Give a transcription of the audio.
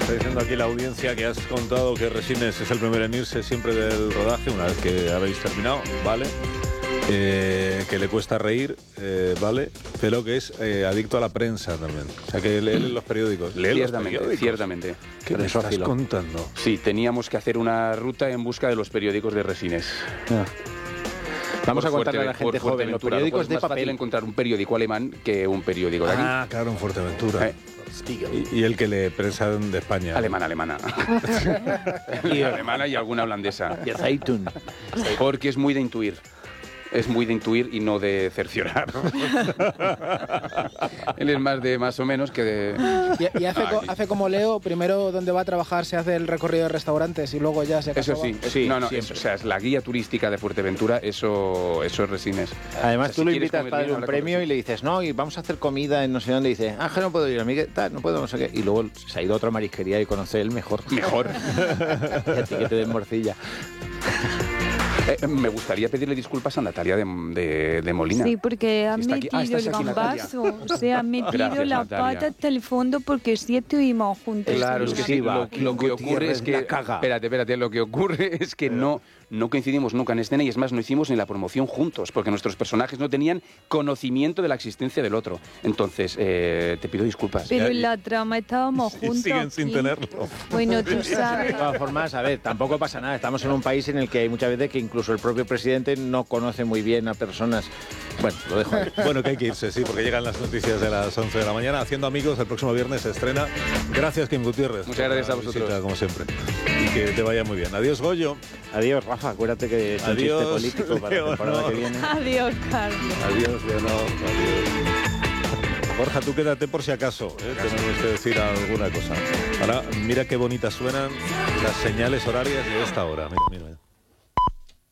Está diciendo aquí la audiencia que has contado que Resines es el primero en irse siempre del rodaje, una vez que habéis terminado, ¿vale? Que le cuesta reír, ¿vale? Pero que es adicto a la prensa también. O sea, que lee los periódicos. ¿Lee los periódicos? Ciertamente. ¿Qué me estás contando? Sí, teníamos que hacer una ruta en busca de los periódicos de Resines. Vamos a contarle a la gente joven, los periódicos de papel. Es más fácil encontrar un periódico alemán que un periódico de aquí. Ah, claro, en Fuerteventura. Y el que lee prensa de España. Alemana. Y alemana y alguna holandesa. Y Zeitung. Porque es muy de intuir. Es muy de intuir y no de cerciorar. Él es más de más o menos que de... Y hace como Leo, primero donde va a trabajar se hace el recorrido de restaurantes y luego ya se acaba. Eso sí, no, eso, o sea, es la guía turística de Fuerteventura, eso es Resines. Además, o sea, tú si lo quieres invitas comer para bien, un premio y le dices, no, y vamos a hacer comida en no sé dónde, y dices, que no puedo ir, a mí tal, no puedo, no sé qué. Y luego se ha ido a otra marisquería y conoce él mejor. Y a ti que te den morcilla. Me gustaría pedirle disculpas a Natalia de Molina. Sí, porque ha Si está aquí. metido Estás el aquí, gambazo, o sea, ha metido Gracias, la Natalia. pata hasta el fondo porque sí estuvimos juntos. Claro, es que sí, lo que ocurre es que... Espérate, lo que ocurre es que no coincidimos nunca en escena y es más, no hicimos ni la promoción juntos, porque nuestros personajes no tenían conocimiento de la existencia del otro. Entonces, te pido disculpas. Pero en la trama estábamos juntos. Siguen sin tenerlo. Bueno, tú sabes. De todas formas, a ver, tampoco pasa nada. Estamos en un país en el que hay muchas veces que incluso el propio presidente no conoce muy bien a personas. Bueno, lo dejo ahí. Bueno, que hay que irse, sí, porque llegan las noticias de las 11 de la mañana. Haciendo Amigos, el próximo viernes se estrena. Gracias, Kim Gutiérrez. Muchas gracias a vosotros. Visita, como siempre. Y que te vaya muy bien. Adiós, Goyo. Adiós, Rafa. Acuérdate que es un chiste político para la temporada que viene. Adiós, Carlos. Adiós, Leonor. Adiós. Borja, tú quédate por si acaso. Tenemos que decir alguna cosa. Ahora, mira qué bonitas suenan las señales horarias de esta hora. Mira.